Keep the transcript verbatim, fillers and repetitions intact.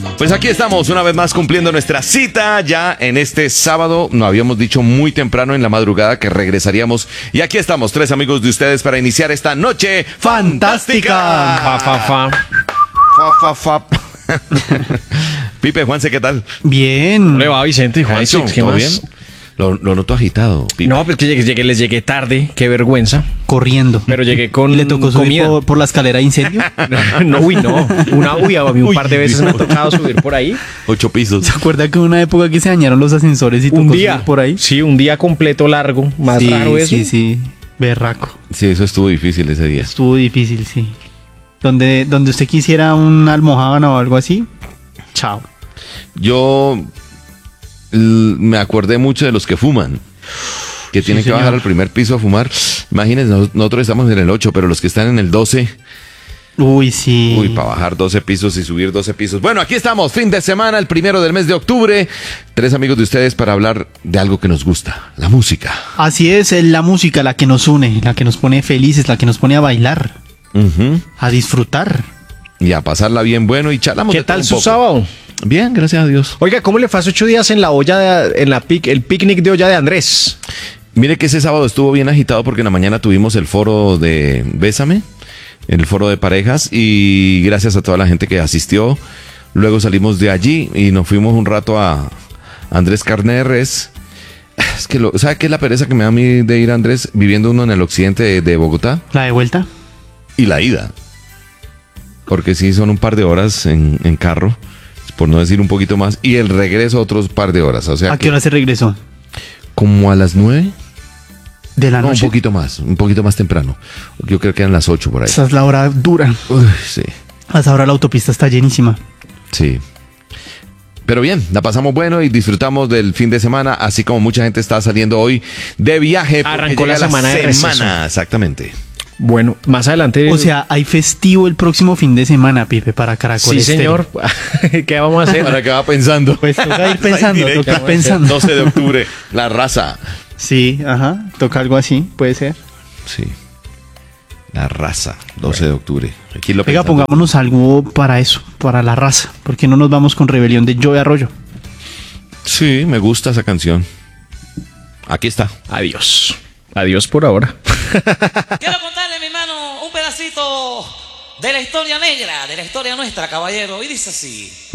Pues aquí estamos una vez más cumpliendo nuestra cita ya en este sábado. Nos habíamos dicho muy temprano en la madrugada que regresaríamos y aquí estamos, tres amigos de ustedes para iniciar esta noche fantástica. Fa, fa, fa. Fa, fa, fa. Pipe, Juanse, ¿qué tal? Bien. ¿Cómo le va, Vicente? Juan, Eso, ¿qué ¿todo más? bien? Lo, lo noto agitado, Pipe. No, pues que llegué, llegué- les llegué tarde, qué vergüenza. Corriendo. Pero llegué con ¿Le tocó subir comida. por, por la escalera de incendio? No, uy, no. Una uy, a mí un Uy, par de veces me ha tocado subir por ahí. Ocho pisos. ¿Se acuerda que hubo una época que se dañaron los ascensores y tocó Un subir día. por ahí? Sí, un día completo largo. Más sí, raro eso. Sí, sí, berraco. Sí, eso estuvo difícil ese día. Estuvo difícil, sí. Donde, donde usted quisiera una almojábana o algo así, chao. Yo l- me acordé mucho de los que fuman, que tienen que señor. bajar al primer piso a fumar. Imagínense, nos- nosotros estamos en el ocho, pero los que están en el doce, Uy, sí. uy, para bajar doce pisos y subir doce pisos. Bueno, aquí estamos, fin de semana, el primero del mes de octubre. Tres amigos de ustedes para hablar de algo que nos gusta, la música. Así es, es la música la que nos une, la que nos pone felices, la que nos pone a bailar, Ujú. a disfrutar. Y a pasarla bien bueno y charlamos ¿Qué de todo tal un su poco. sábado? Bien, gracias a Dios. Oiga, ¿cómo le fue hace ocho días en la olla, de, en la pic, el picnic de olla de Andrés? Mire que ese sábado estuvo bien agitado porque en la mañana tuvimos el foro de Bésame, el foro de parejas, y gracias a toda la gente que asistió. Luego salimos de allí y nos fuimos un rato a Andrés Carneres. Es que, lo, ¿sabe qué es la pereza que me da a mí de ir a Andrés viviendo uno en el occidente de, de Bogotá? La de vuelta. Y la ida. Porque sí, son un par de horas en, en carro, por no decir un poquito más, y el regreso otros par de horas. O sea, ¿A que qué hora se regresó? como a las nueve. De la No, un noche. poquito más, un poquito más temprano. Yo creo que eran las ocho por ahí. Esa es la hora dura. Uy, sí, A esa hora la autopista está llenísima. sí. Pero bien, la pasamos bueno y disfrutamos del fin de semana, así como mucha gente está saliendo hoy de viaje. porque Arrancó la llega semana de receso. semana, exactamente. Bueno, más adelante. O sea, hay festivo el próximo fin de semana, Pipe, para Caracol sí, Estéreo. señor. ¿Qué vamos a hacer? Ahora que va pensando. Pues toca ir pensando, Directa. toca ir pensando. doce de octubre, la raza. Sí, ajá, toca algo así, puede ser. Sí. La raza, doce de octubre. Aquí lo Oiga, pensando. pongámonos algo para eso, para la raza. ¿Por qué no nos vamos con Rebelión de Joey Arroyo? Sí, me gusta esa canción. Aquí está. Adiós. Adiós por ahora. Quiero contarle, mi hermano, un pedacito de la historia negra, de la historia nuestra, caballero. Y dice así.